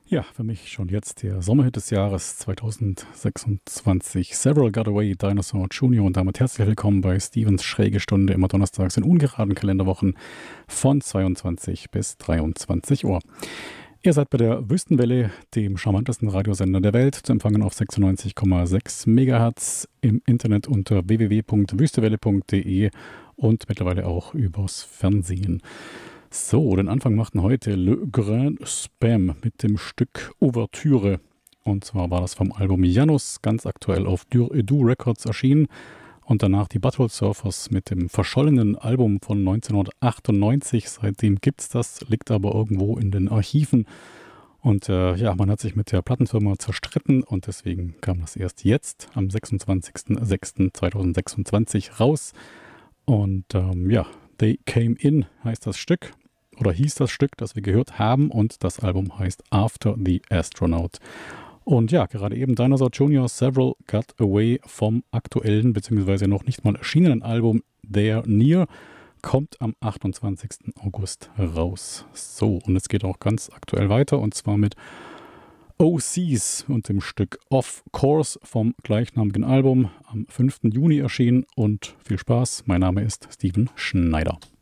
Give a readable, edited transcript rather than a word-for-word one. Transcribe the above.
Ja, für mich schon jetzt der Sommerhit des Jahres 2026. Several Got Away, Dinosaur Jr. Und damit herzlich willkommen bei Stevens Schräge Stunde, immer donnerstags in ungeraden Kalenderwochen von 22 bis 23 Uhr. Ihr seid bei der Wüstenwelle, dem charmantesten Radiosender der Welt, zu empfangen auf 96,6 MHz im Internet unter www.wüstewelle.de und mittlerweile auch übers Fernsehen. So, den Anfang machten heute Le Grand Spam mit dem Stück Ouvertüre. Und zwar war das vom Album Janus, ganz aktuell auf Dur et Dur Records erschienen. Und danach die Butthole Surfers mit dem verschollenen Album von 1998. Seitdem gibt's das, liegt aber irgendwo in den Archiven. Und man hat sich mit der Plattenfirma zerstritten und deswegen kam das erst jetzt am 26.06.2026 raus. Und They Came In heißt das Stück, oder hieß das Stück, das wir gehört haben, und das Album heißt After the Astronaut. Und ja, gerade eben Dinosaur Jr. Several Got Away vom aktuellen, beziehungsweise noch nicht mal erschienenen Album They're Near, kommt am 28. August raus. So, und es geht auch ganz aktuell weiter, und zwar mit OCs und dem Stück Off Course vom gleichnamigen Album, am 5. Juni erschienen. Und viel Spaß, mein Name ist Steven Schneider.